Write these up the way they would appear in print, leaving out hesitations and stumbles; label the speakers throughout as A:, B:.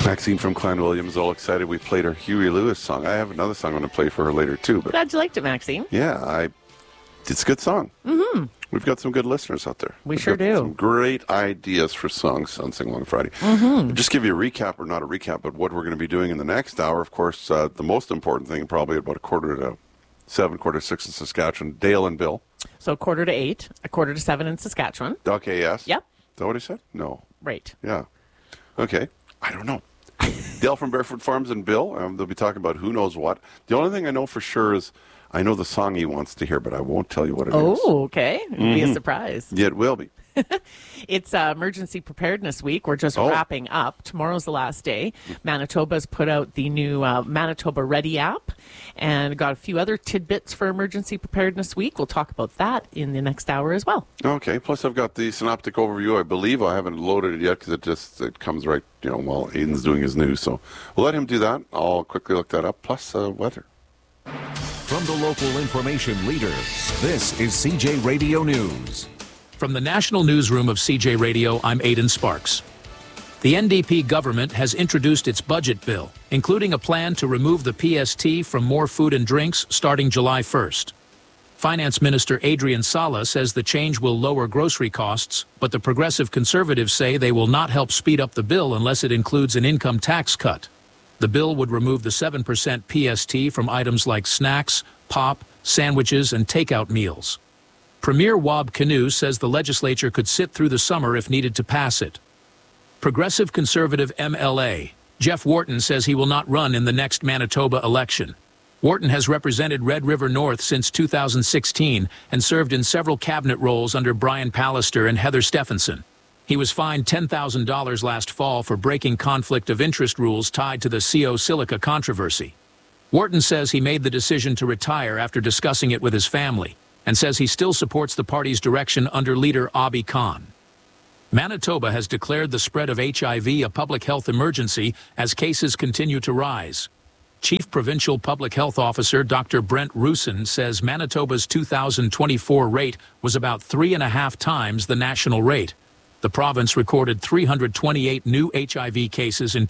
A: Maxine from Clan Williams, all excited. We played her Huey Lewis song. I have another song I'm going to play for her later, too. But
B: glad you liked it, Maxine.
A: yeah, it's a good song. Mm-hmm. We've got some good listeners out there.
B: We sure do.
A: Some great ideas for songs on Sing Along Friday. Mm-hmm. Just give you a recap, or not a recap, but what we're going to be doing in the next hour. Of course, the most important thing, probably about 6:45, 6:45 in Saskatchewan, Dale and Bill.
B: So 6:45, 6:45 in Saskatchewan.
A: Okay, yes.
B: Yep.
A: Is that what he said? No.
B: Right.
A: Yeah. Okay. I don't know. Dale from Barefoot Farms and Bill, they'll be talking about who knows what. The only thing I know for sure is I know the song he wants to hear, but I won't tell you what it is.
B: Oh, okay. It'll be a surprise.
A: Yeah, it will be.
B: It's Emergency Preparedness Week. We're just wrapping up. Tomorrow's the last day. Manitoba's put out the new Manitoba Ready app and got a few other tidbits for Emergency Preparedness Week. We'll talk about that in the next hour as well.
A: Okay. Plus, I've got the synoptic overview. I believe I haven't loaded it yet because it comes right, while Aiden's doing his news. So we'll let him do that. I'll quickly look that up. Plus, weather.
C: From the local information leader, this is CJ Radio News.
D: From the National Newsroom of CJ Radio, I'm Aidan Sparks. The NDP government has introduced its budget bill, including a plan to remove the PST from more food and drinks starting July 1st. Finance Minister Adrian Sala says the change will lower grocery costs, but the Progressive Conservatives say they will not help speed up the bill unless it includes an income tax cut. The bill would remove the 7% PST from items like snacks, pop, sandwiches, and takeout meals. Premier Wab Kinew says the legislature could sit through the summer if needed to pass it. Progressive Conservative MLA Jeff Wharton says he will not run in the next Manitoba election. Wharton has represented Red River North since 2016 and served in several cabinet roles under Brian Pallister and Heather Stephenson. He was fined $10,000 last fall for breaking conflict of interest rules tied to the CO Silica controversy. Wharton says he made the decision to retire after discussing it with his family, and says he still supports the party's direction under leader Abi Khan. Manitoba has declared the spread of HIV a public health emergency as cases continue to rise. Chief Provincial Public Health Officer Dr. Brent Rusin says Manitoba's 2024 rate was about 3.5 times the national rate. The province recorded 328 new HIV cases in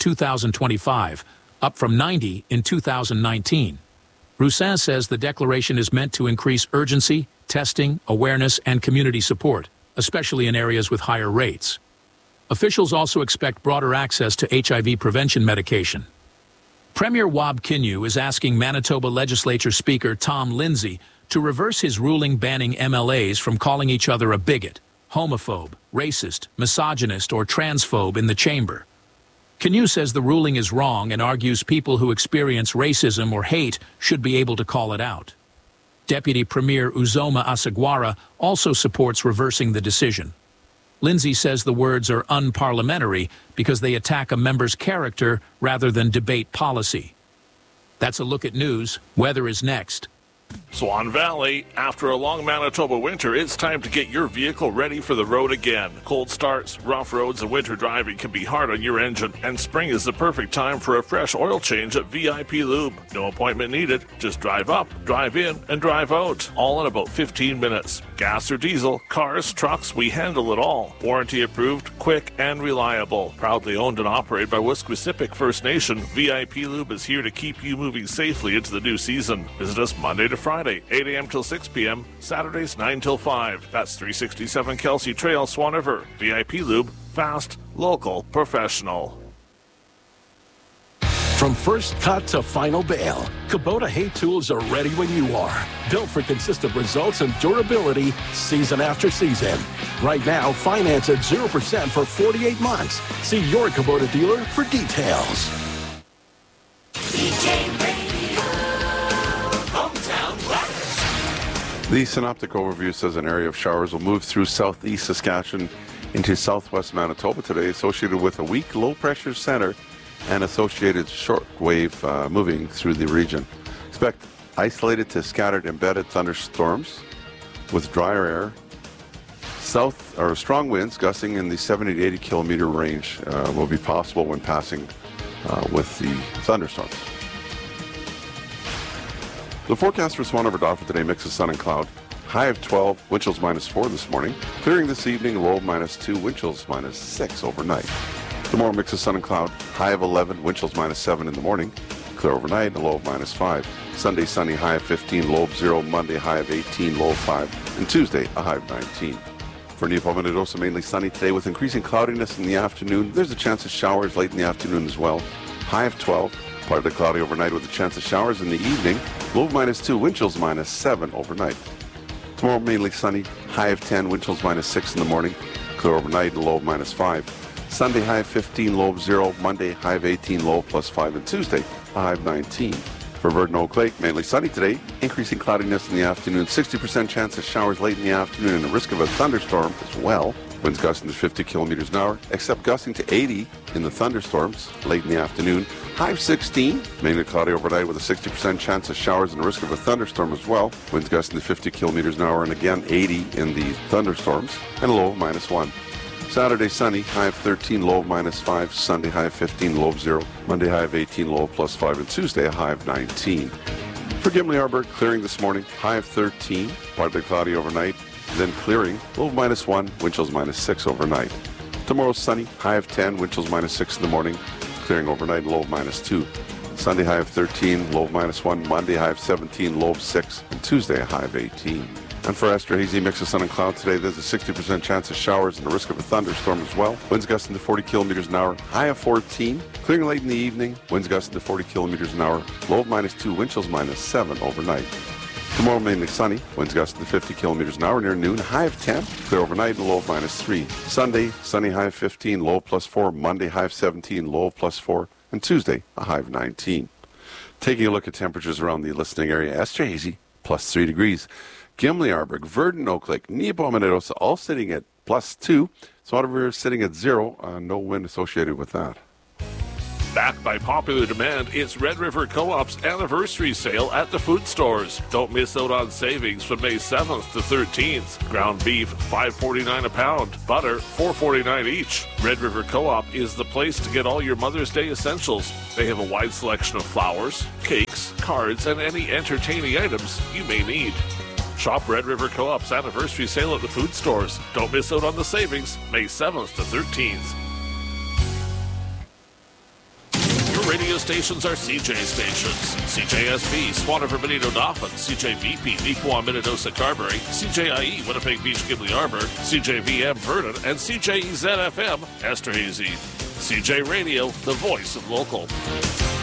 D: 2025, up from 90 in 2019. Roussin says the declaration is meant to increase urgency, testing, awareness, and community support, especially in areas with higher rates. Officials also expect broader access to HIV prevention medication. Premier Wab Kinew is asking Manitoba Legislature Speaker Tom Lindsay to reverse his ruling banning MLAs from calling each other a bigot, homophobe, racist, misogynist, or transphobe in the chamber. Kinew says the ruling is wrong and argues people who experience racism or hate should be able to call it out. Deputy Premier Uzoma Asagwara also supports reversing the decision. Lindsay says the words are unparliamentary because they attack a member's character rather than debate policy. That's a look at news. Weather is next.
E: Swan Valley, after a long Manitoba winter, it's time to get your vehicle ready for the road again. Cold starts, rough roads, and winter driving can be hard on your engine, and spring is the perfect time for a fresh oil change at VIP Lube. No appointment needed. Just drive up, drive in, and drive out, all in about 15 minutes. Gas or diesel, cars, trucks, we handle it all. Warranty approved, quick, and reliable. Proudly owned and operated by Wesquisipic First Nation, VIP Lube is here to keep you moving safely into the new season. Visit us Monday to Friday, 8 a.m. till 6 p.m., Saturdays 9 till 5. That's 367 Kelsey Trail, Swan River. VIP Lube, fast, local, professional.
F: From first cut to final bale, Kubota hay tools are ready when you are. Built for consistent results and durability season after season. Right now, finance at 0% for 48 months. See your Kubota dealer for details.
G: CJ Radio, hometown weather.
A: The synoptic overview says an area of showers will move through southeast Saskatchewan into southwest Manitoba today, associated with a weak low-pressure center and associated shortwave moving through the region. Expect isolated to scattered embedded thunderstorms with drier air. South or strong winds gusting in the 70 to 80 kilometer range will be possible when passing with the thunderstorms. The forecast for Swan River Dauphin today, mix of sun and cloud. High of 12, wind chills -4 this morning. Clearing this evening, low of -2, wind chills -6 overnight. Tomorrow, mix of sun and cloud. High of 11, wind chills -7 in the morning. Clear overnight, and a low of -5. Sunday, sunny, high of 15, low of 0. Monday, high of 18, low of 5. And Tuesday, a high of 19. For Neapolitan, mainly sunny today with increasing cloudiness in the afternoon. There's a chance of showers late in the afternoon as well. High of 12, partly cloudy overnight with a chance of showers in the evening. Low of -2, wind chills -7 overnight. Tomorrow, mainly sunny, high of 10, wind chills -6 in the morning. Clear overnight, and a low of -5. Sunday, high of 15, low of 0. Monday, high of 18, low of +5. And Tuesday, a high of 19. For Verdun Oak Lake, mainly sunny today, increasing cloudiness in the afternoon, 60% chance of showers late in the afternoon, and a risk of a thunderstorm as well. Winds gusting to 50 kilometers an hour, except gusting to 80 in the thunderstorms late in the afternoon. High of 16, mainly cloudy overnight with a 60% chance of showers and a risk of a thunderstorm as well. Winds gusting to 50 kilometers an hour, and again 80 in the thunderstorms, and a low of -1. Saturday, sunny, high of 13, low of -5. Sunday, high of 15, low of 0. Monday, high of 18, low of +5. And Tuesday, a high of 19. For Gimli Arbor, clearing this morning, high of 13, partly cloudy overnight. Then clearing, low of -1, wind chills -6 overnight. Tomorrow, sunny, high of 10, wind chills -6 in the morning. Clearing overnight, low of -2. Sunday, high of 13, low of -1. Monday, high of 17, low of 6. And Tuesday, a high of 18. And for Esterhazy, mix of sun and cloud today, there's a 60% chance of showers and a risk of a thunderstorm as well. Winds gusting to 40 kilometers an hour, high of 14. Clearing late in the evening, winds gusting to 40 kilometers an hour, low of -2, wind chills -7 overnight. Tomorrow, mainly sunny, winds gusting to 50 kilometers an hour near noon, high of 10. Clear overnight, and a low of -3. Sunday, sunny, high of 15, low of +4. Monday, high of 17, low of +4. And Tuesday, a high of 19. Taking a look at temperatures around the listening area, Esterhazy, +3 degrees. Gimli Arbor, Verdun Oak Lake, Neapolitan, all sitting at +2. Swan River sitting at 0. No wind associated with that.
E: Backed by popular demand, it's Red River Co-op's anniversary sale at the food stores. Don't miss out on savings from May 7th to 13th. Ground beef, $5.49 a pound. Butter, $4.49 each. Red River Co-op is the place to get all your Mother's Day essentials. They have a wide selection of flowers, cakes, cards, and any entertaining items you may need. Shop Red River Co-op's anniversary sale at the food stores. Don't miss out on the savings, May 7th to 13th. Your radio stations are CJ stations. CJSB, Swan River, Benito, Dauphin, CJVP, Neepawa, Minnedosa, Carberry, CJIE, Winnipeg Beach, Gimli Arbor, CJVM, Verdun, and CJEZ-FM, Esterhazy. CJ Radio, the voice of local.